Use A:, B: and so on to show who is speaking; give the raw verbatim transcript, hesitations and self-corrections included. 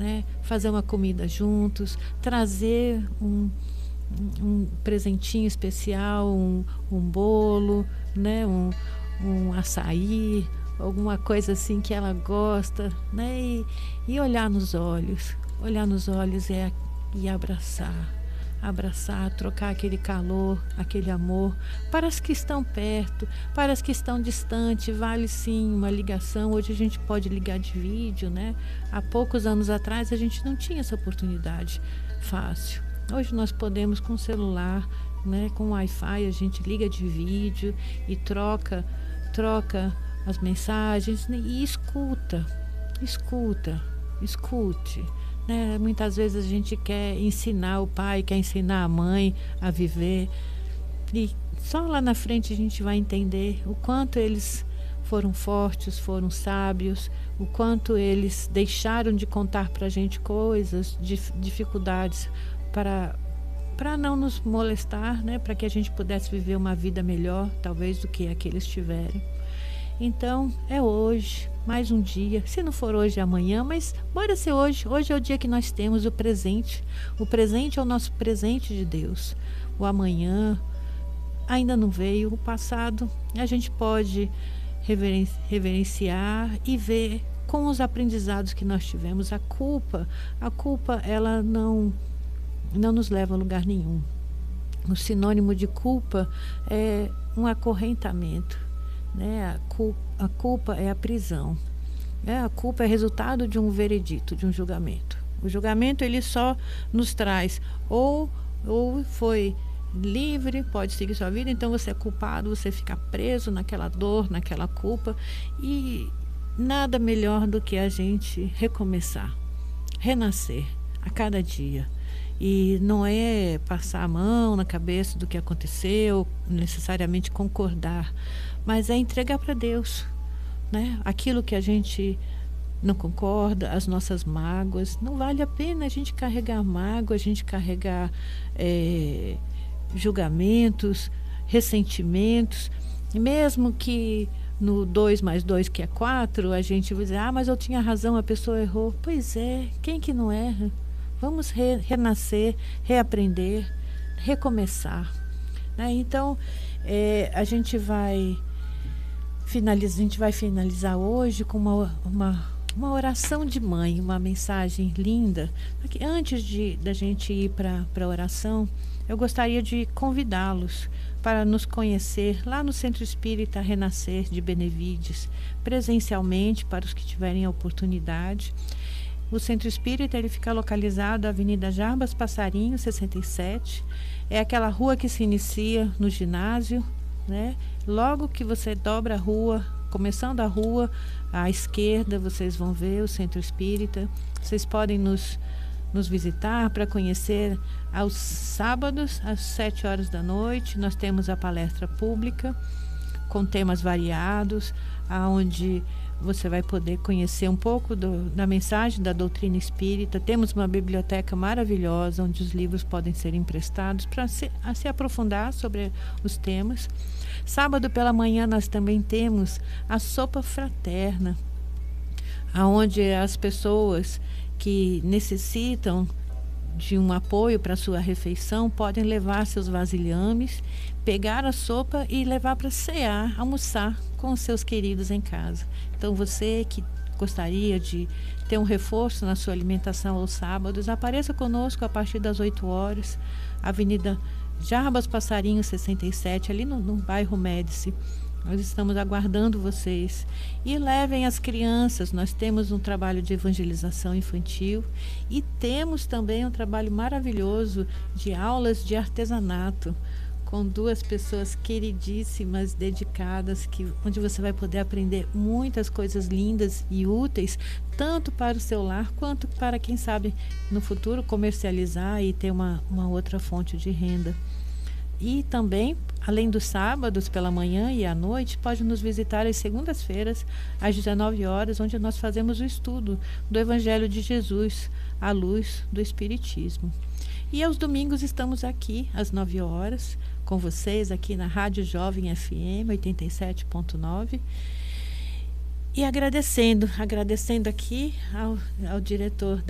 A: né? Fazer uma comida juntos, trazer um, um presentinho especial, um, um bolo, né? um, um açaí, alguma coisa assim que ela gosta, né? E, e olhar nos olhos, olhar nos olhos é, e abraçar. Abraçar, trocar aquele calor, aquele amor. Para as que estão perto, para as que estão distantes, vale sim uma ligação. Hoje a gente pode ligar de vídeo, né? Há poucos anos atrás a gente não tinha essa oportunidade fácil. Hoje nós podemos com o celular, né? Com Wi-Fi a gente liga de vídeo e troca, troca as mensagens, né? E escuta, escuta, escute. Né? Muitas vezes a gente quer ensinar o pai, quer ensinar a mãe a viver, e só lá na frente a gente vai entender o quanto eles foram fortes, foram sábios, o quanto eles deixaram de contar para a gente coisas, dif dificuldades para, para não nos molestar, né? Para que a gente pudesse viver uma vida melhor, talvez, do que a que eles tiverem. Então, é hoje, mais um dia. Se não for hoje, é amanhã, mas bora ser hoje. Hoje é o dia que nós temos o presente. O presente é o nosso presente de Deus. O amanhã ainda não veio. O passado a gente pode reveren reverenciar e ver com os aprendizados que nós tivemos. A culpa, a culpa, ela não, não nos leva a lugar nenhum. O sinônimo de culpa é um acorrentamento. Né? A, culpa, a culpa é a prisão, né? A culpa é resultado de um veredito, de um julgamento. O julgamento ele só nos traz ou, ou foi livre, pode seguir sua vida, então você é culpado, você fica preso naquela dor, naquela culpa, e nada melhor do que a gente recomeçar, renascer a cada dia. E não é passar a mão na cabeça do que aconteceu, necessariamente concordar, mas é entregar para Deus, né? Aquilo que a gente não concorda, as nossas mágoas. Não vale a pena a gente carregar mágoa, a gente carregar é, julgamentos, ressentimentos, mesmo que no dois mais dois, que é quatro, a gente vai dizer, ah, mas eu tinha razão, a pessoa errou. Pois é, quem que não erra? Vamos re renascer, reaprender, recomeçar, né? Então, é, a gente vai finalizar, a gente vai finalizar hoje com uma, uma, uma oração de mãe, uma mensagem linda. Antes de da gente ir para a oração, eu gostaria de convidá-los para nos conhecer lá no Centro Espírita Renascer de Benevides, presencialmente, para os que tiverem a oportunidade. O Centro Espírita ele fica localizado na Avenida Jarbas Passarinho, sessenta e sete. É aquela rua que se inicia no ginásio, né? Logo que você dobra a rua, começando a rua, à esquerda, vocês vão ver o Centro Espírita. Vocês podem nos, nos visitar para conhecer aos sábados, às sete horas da noite. Nós temos a palestra pública com temas variados, aonde você vai poder conhecer um pouco do, da mensagem da doutrina espírita. Temos uma biblioteca maravilhosa, onde os livros podem ser emprestados para se, se aprofundar sobre os temas. Sábado pela manhã nós também temos a sopa fraterna, onde as pessoas que necessitam de um apoio para sua refeição podem levar seus vasilhames, pegar a sopa e levar para cear, almoçar com os seus queridos em casa. Então você que gostaria de ter um reforço na sua alimentação aos sábados, apareça conosco a partir das oito horas, Avenida Jarbas Passarinho sessenta e sete, ali no, no bairro Médici. Nós estamos aguardando vocês. E levem as crianças. Nós temos um trabalho de evangelização infantil e temos também um trabalho maravilhoso de aulas de artesanato, com duas pessoas queridíssimas, dedicadas, que, onde você vai poder aprender muitas coisas lindas e úteis, tanto para o seu lar, quanto para, quem sabe, no futuro comercializar e ter uma, uma outra fonte de renda. E também, além dos sábados pela manhã e à noite, pode nos visitar às segundas-feiras, às dezenove horas, onde nós fazemos o estudo do Evangelho de Jesus, à luz do Espiritismo. E aos domingos estamos aqui, às nove horas, com vocês, aqui na Rádio Jovem F M oitenta e sete ponto nove. E agradecendo, agradecendo aqui ao, ao diretor